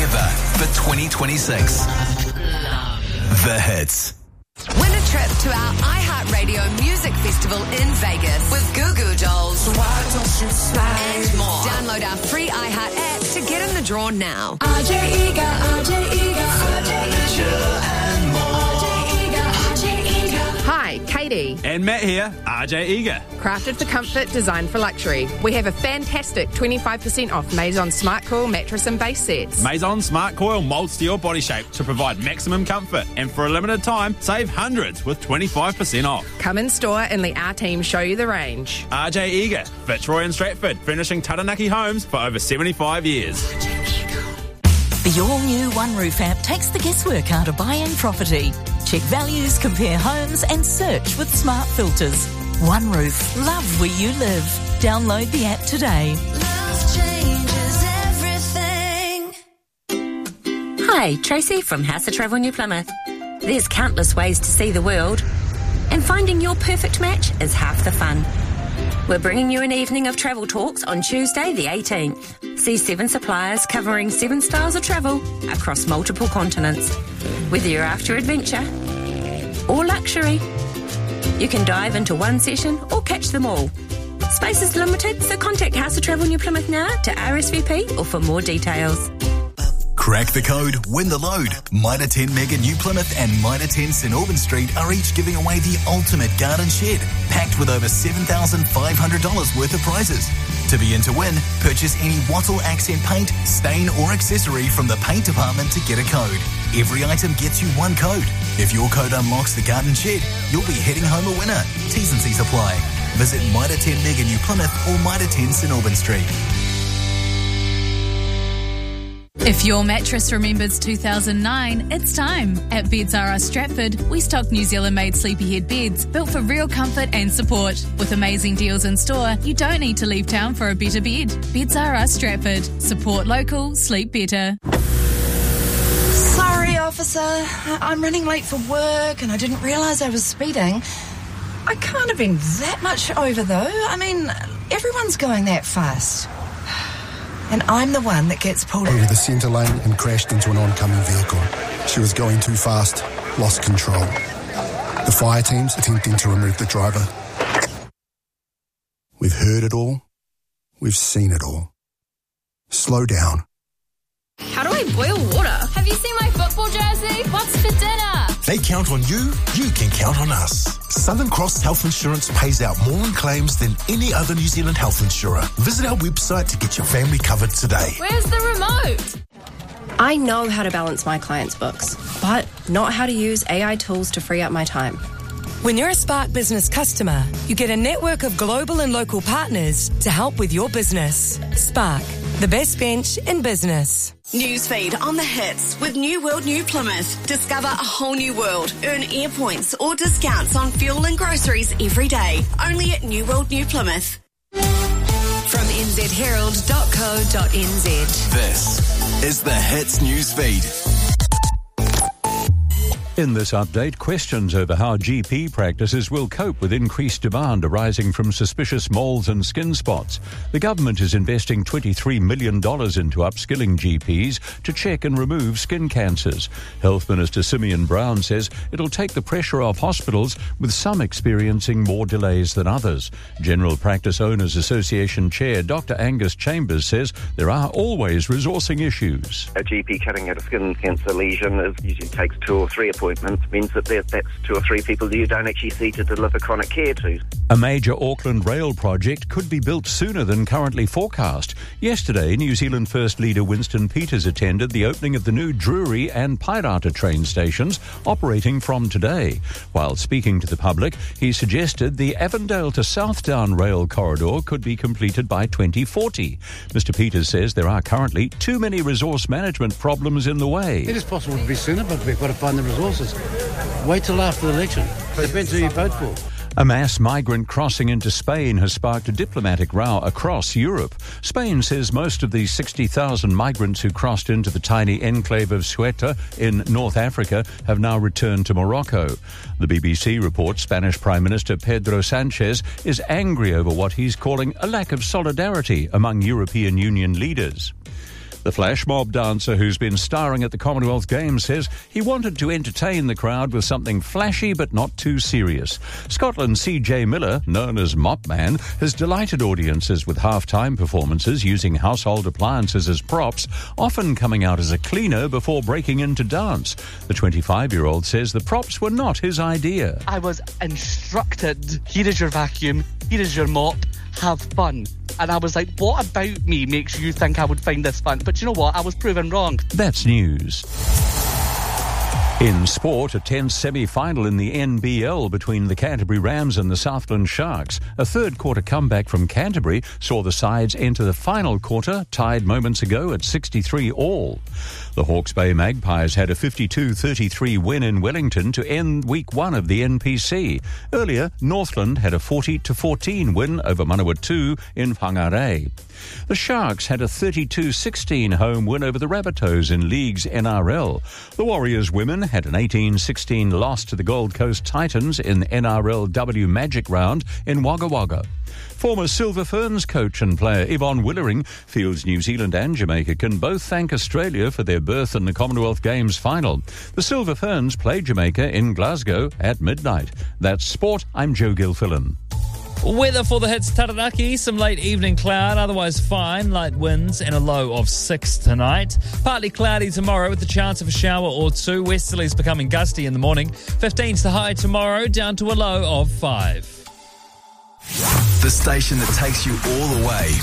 together for 2026. The Hits. Win a trip to our iHeartRadio Music Festival in Vegas with Goo Goo Dolls and more. Download our free iHeart app to get in the draw now. RJ Eager, RJ Eager, RJ Eager. Hi, Katie. And Matt here, RJ Eager. Crafted for comfort, designed for luxury. We have a fantastic 25% off Maison Smart Coil mattress and base sets. Maison Smart Coil molds to your body shape to provide maximum comfort. And for a limited time, save hundreds with 25% off. Come in store and let our team show you the range. RJ Eager, Fitzroy and Stratford, furnishing Taranaki homes for over 75 years. The all-new One Roof app takes the guesswork out of buying property. Check values, compare homes and search with smart filters. One Roof. Love where you live. Download the app today. Love changes everything. Hi, Tracy from House of Travel New Plymouth. There's countless ways to see the world, and finding your perfect match is half the fun. We're bringing you an evening of travel talks on Tuesday the 18th. See 7 suppliers covering 7 styles of travel across multiple continents. Whether you're after adventure or luxury, you can dive into one session or catch them all. Space is limited, so contact House of Travel New Plymouth now to RSVP or for more details. Crack the code, win the load. Mitre 10 Mega New Plymouth and Mitre 10 St Albans Street are each giving away the ultimate garden shed, packed with over $7,500 worth of prizes. To be in to win, purchase any Wattle accent paint, stain or accessory from the paint department to get a code. Every item gets you one code. If your code unlocks the garden shed, you'll be heading home a winner. T's and C's apply. Visit Mitre 10 Mega New Plymouth or Mitre 10 St Albans Street. If your mattress remembers 2009, it's time. At Beds R Us Stratford, we stock New Zealand-made Sleepyhead beds built for real comfort and support. With amazing deals in store, you don't need to leave town for a better bed. Beds R Us Stratford. Support local, sleep better. Sorry, officer. I'm running late for work and I didn't realise I was speeding. I can't have been that much over, though. I mean, everyone's going that fast. And I'm the one that gets pulled over the centre lane and crashed into an oncoming vehicle. She was going too fast, lost control. The fire team's attempting to remove the driver. We've heard it all. We've seen it all. Slow down. How do I boil water? Have you seen my football jersey? What's for dinner? They count on you, you can count on us. Southern Cross Health Insurance pays out more in claims than any other New Zealand health insurer. Visit our website to get your family covered today. Where's the remote? I know how to balance my clients' books, but not how to use AI tools to free up my time. When you're a Spark Business customer, you get a network of global and local partners to help with your business. Spark, the best bench in business. Newsfeed on the hits with New World New Plymouth. Discover a whole new world. Earn air points or discounts on fuel and groceries every day. Only at New World New Plymouth. From nzherald.co.nz. This is the Hits Newsfeed. In this update, questions over how GP practices will cope with increased demand arising from suspicious moles and skin spots. The government is investing $23 million into upskilling GPs to check and remove skin cancers. Health Minister Simeon Brown says it'll take the pressure off hospitals, with some experiencing more delays than others. General Practice Owners Association Chair Dr. Angus Chambers says there are always resourcing issues. A GP cutting out a skin cancer lesion usually takes 2 or 3 appointments, means that that's 2 or 3 people that you don't actually see to deliver chronic care to. A major Auckland rail project could be built sooner than currently forecast. Yesterday, New Zealand First Leader Winston Peters attended the opening of the new Drury and Pairata train stations, operating from today. While speaking to the public, he suggested the Avondale to Southdown rail corridor could be completed by 2040. Mr. Peters says there are currently too many resource management problems in the way. It is possible to be sooner, but we've got to find the resources. Wait till after the election. Depends who you vote for. A mass migrant crossing into Spain has sparked a diplomatic row across Europe. Spain says most of the 60,000 migrants who crossed into the tiny enclave of Ceuta in North Africa have now returned to Morocco. The BBC reports Spanish Prime Minister Pedro Sanchez is angry over what he's calling a lack of solidarity among European Union leaders. The flash mob dancer who's been starring at the Commonwealth Games says he wanted to entertain the crowd with something flashy but not too serious. Scotland's C.J. Miller, known as Mop Man, has delighted audiences with half-time performances using household appliances as props, often coming out as a cleaner before breaking into dance. The 25-year-old says the props were not his idea. I was instructed, here is your vacuum, here is your mop, have fun. And I was like, what about me makes you think I would find this fun? But you know what? I was proven wrong. That's news. In sport, a tense semi-final in the NBL between the Canterbury Rams and the Southland Sharks. A third-quarter comeback from Canterbury saw the sides enter the final quarter, tied moments ago at 63 all. The Hawke's Bay Magpies had a 52-33 win in Wellington to end Week 1 of the NPC. Earlier, Northland had a 40-14 win over Manawatu in Whangarei. The Sharks had a 32-16 home win over the Rabbitohs in League's NRL. The Warriors women had an 18-16 loss to the Gold Coast Titans in NRLW Magic Round in Wagga Wagga. Former Silver Ferns coach and player Yvonne Willering feels New Zealand and Jamaica can both thank Australia for their berth in the Commonwealth Games final. The Silver Ferns play Jamaica in Glasgow at midnight. That's sport. I'm Joe Gilfillan. Weather for the hits Taranaki, some late evening cloud, otherwise fine, light winds and a low of 6 tonight. Partly cloudy tomorrow with the chance of a shower or two. Westerlies becoming gusty in the morning. 15's the high tomorrow, down to a low of 5. The station that takes you all the way.